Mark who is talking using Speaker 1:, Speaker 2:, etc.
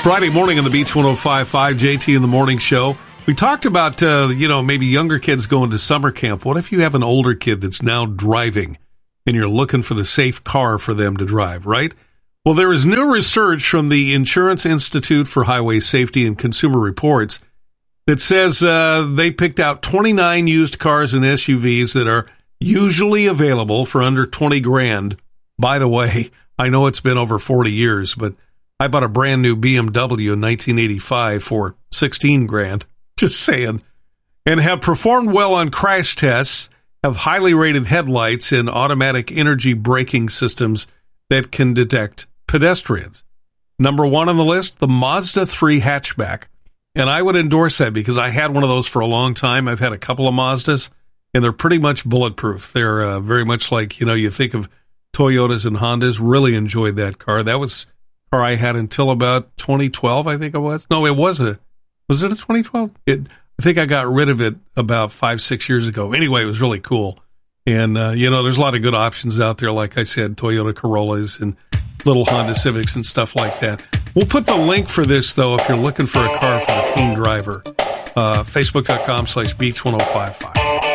Speaker 1: Friday morning on the Beach 105.5, JT in the Morning Show. We talked about, maybe younger kids going to summer camp. What if you have an older kid that's now driving and you're looking for the safe car for them to drive, right? Well, there is new research from the Insurance Institute for Highway Safety and Consumer Reports that says they picked out 29 used cars and SUVs that are usually available for under 20 grand. By the way, I know it's been over 40 years, but I bought a brand new BMW in 1985 for 16 grand. Just saying. And have performed well on crash tests, have highly rated headlights and automatic energy braking systems that can detect pedestrians. Number one on the list, the Mazda 3 hatchback. And I would endorse that because I had one of those for a long time. I've had a couple of Mazdas, and they're pretty much bulletproof. They're very much like, you think of Toyotas and Hondas. Really enjoyed that car. That was a car I had until about 2012, I think it was. No, it was it a 2012? I think I got rid of it about 5-6 years ago. Anyway, it was really cool. And, there's a lot of good options out there. Like I said, Toyota Corollas and little Honda Civics and stuff like that. We'll put the link for this, though, if you're looking for a car for the teen driver. Facebook.com/Beach1055.